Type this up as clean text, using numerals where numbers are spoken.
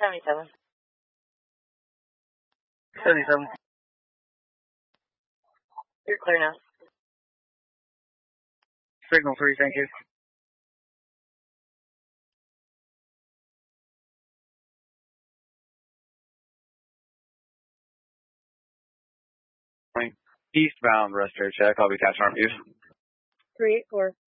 77. 77. You're clear now. Signal 3, thank you. Eastbound rest area check. I'll be catching our views. 384.